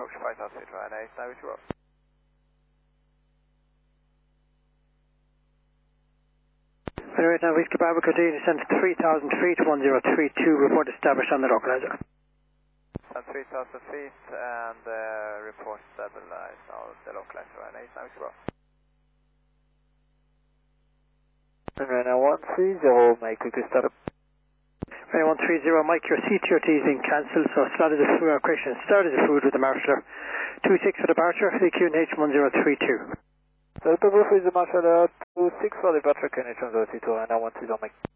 approach 5000 feet, runway 89 with you. Right now, Whiskey Bravo continue descent 3000 feet, 1032, report established on the localizer. And 3000 feet and report stabilized on the localizer, runway 89 with you. Runway 130, make quick start. Runway 130, Mike, your CTOT is being cancelled, so started the food correction, started the food with the marshaller. 26 for departure, QNH 1032. So Togo is the marshal 26 for departure, QNH 1032, and I want to make.